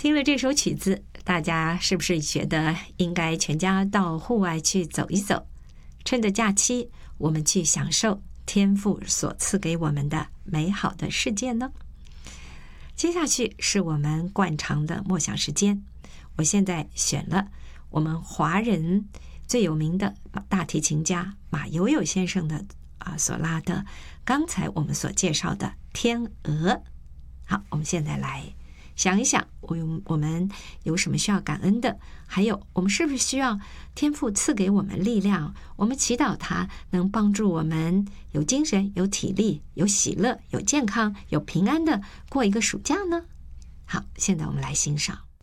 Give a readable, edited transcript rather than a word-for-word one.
听了这首曲子，大家是不是觉得应该全家到户外去走一走？趁着假期，我们去享受天父所赐给我们的美好的世界呢？接下去是我们惯常的默想时间，我现在选了我们华人最有名的大提琴家马友友先生的所拉的刚才我们所介绍的天鹅。好，我们现在来想一想，我们有什么需要感恩的？还有，我们是不是需要天父赐给我们力量？我们祈祷他能帮助我们有精神、有体力、有喜乐、有健康、有平安的过一个暑假呢？好，现在我们来欣赏。